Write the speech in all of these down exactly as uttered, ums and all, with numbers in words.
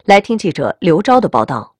来听记者刘钊的报道。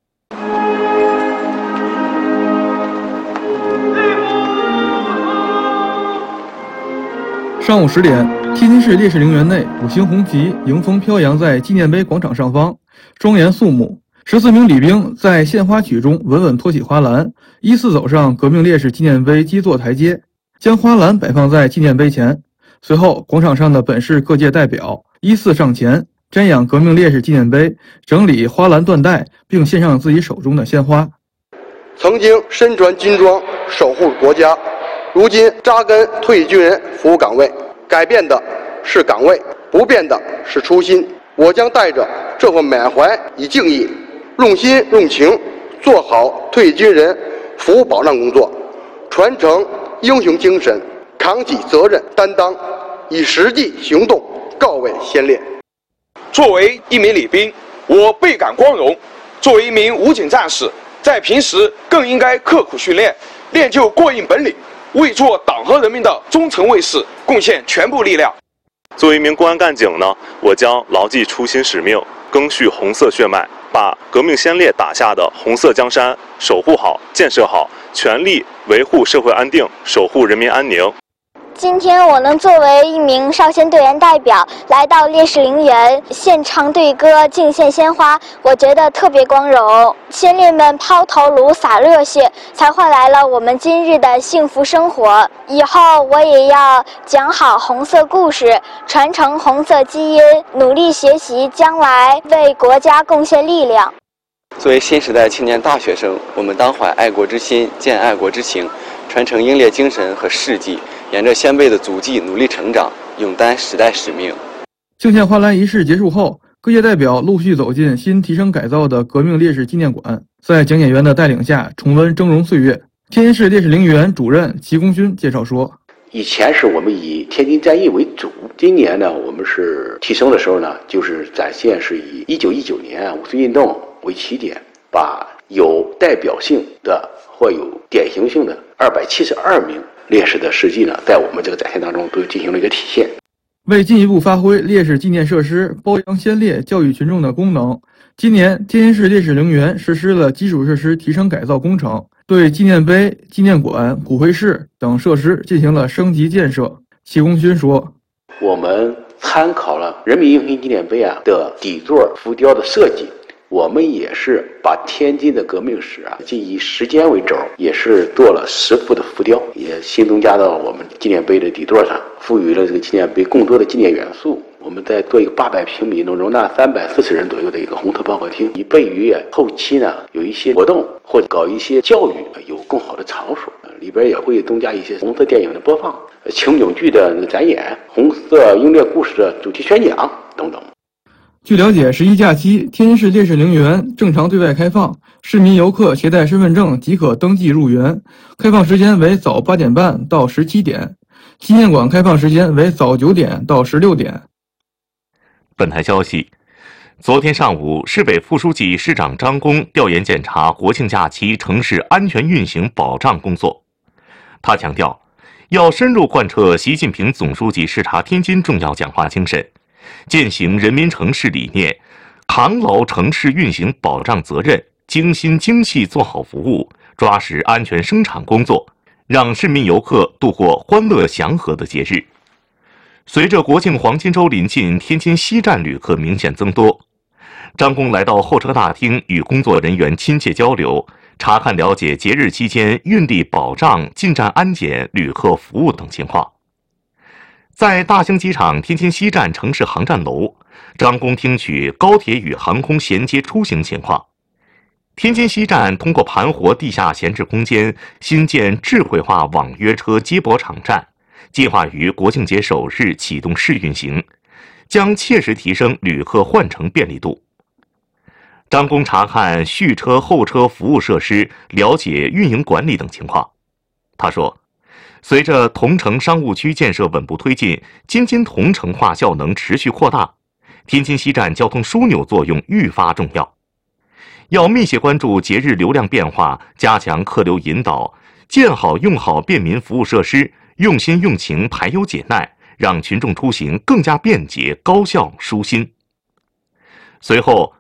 上午十点，天津市烈士陵园内，五星红旗迎风飘扬在纪念碑广场上方，庄严肃穆。十四名礼兵在献花曲中稳稳托起花篮，依次走上革命烈士纪念碑基座台阶，将花篮摆放在纪念碑前。随后，广场上的本市各界代表依次上前瞻仰革命烈士纪念碑，整理花篮缎带，并献上自己手中的鲜花。 曾经身穿军装守护国家，如今扎根退役军人服务岗位，改变的是岗位，不变的是初心。我将带着这份满怀与敬意，用心用情做好退役军人服务保障工作，传承英雄精神，扛起责任担当，以实际行动告慰先烈。 作为一名礼兵，我倍感光荣；作为一名武警战士，在平时更应该刻苦训练，练就过硬本领，为做党和人民的忠诚卫士贡献全部力量。 作为一名公安干警呢，我将牢记初心使命，赓续红色血脉，把革命先烈打下的红色江山守护好、建设好，全力维护社会安定，守护人民安宁。 今天我能作为一名少先队员代表来到烈士陵园献唱队歌、敬献鲜花，我觉得特别光荣。先烈们抛头颅洒热血，才换来了我们今日的幸福生活。以后我也要讲好红色故事，传承红色基因，努力学习，将来为国家贡献力量。 作为新时代青年大学生，我们当怀爱国之心，建爱国之情，传承英烈精神和事迹，沿着先辈的足迹努力成长，勇担时代使命。 敬献花篮仪式结束后，各界代表陆续走进新提升改造的革命烈士纪念馆，在讲解员的带领下重温峥嵘岁月。天津市烈士陵园主任齐功勋介绍说， 以前是我们以天津战役为主，今年呢，我们是提升的时候呢，就是展现是以一九一九年五四运动为起点，把有代表性的或有典型性的二百七十二名烈士的事迹呢，在我们这个展现当中都进行了一个体现。 为进一步发挥烈士纪念设施褒扬先烈、教育群众的功能，今年天津市烈士陵园实施了基础设施提升改造工程，对纪念碑、纪念馆、骨灰室等设施进行了升级建设。齐功勋说， 我们参考了人民英雄纪念碑啊的底座浮雕的设计，我们也是把天津的革命史啊，既以时间为轴，也是做了十幅的浮雕，也新增加到我们纪念碑的底座上，赋予了这个纪念碑更多的纪念元素。我们再做一个八百平米能容纳三百四十人左右的一个红色报告厅，以备于后期呢有一些活动或者搞一些教育有更好的场所。里边也会增加一些红色电影的播放、情景剧的那个展演、红色英烈故事的主题宣讲等等。 据了解，十一假期天津市烈士陵园正常对外开放，市民游客携带身份证即可登记入园。开放时间为早八点半到十七点，纪念馆开放时间为早九点到十六点。 本台消息，昨天上午，市委副书记、市长张弓调研检查国庆假期城市安全运行保障工作。他强调，要深入贯彻习近平总书记视察天津重要讲话精神，践行人民城市理念，扛牢城市运行保障责任，精心精细做好服务，抓实安全生产工作，让市民游客度过欢乐祥和的节日。随着国庆黄金周临近，天津西站旅客明显增多。张弓来到候车大厅，与工作人员亲切交流，查看了解节日期间运力保障、进站安检、旅客服务等情况。在大兴机场天津西站城市航站楼，张弓听取高铁与航空衔接出行情况。天津西站通过盘活地下闲置空间，新建智慧化网约车接驳场站，计划于国庆节首日启动试运行，将切实提升旅客换乘便利度。张弓查看续车、候车服务设施，了解运营管理等情况。他说，随着同城商务区建设稳步推进，京津同城化效能持续扩大，天津西站交通枢纽作用愈发重要。要密切关注节日流量变化，加强客流引导，建好用好便民服务设施，用心用情排忧解难，让群众出行更加便捷、高效、舒心。随后，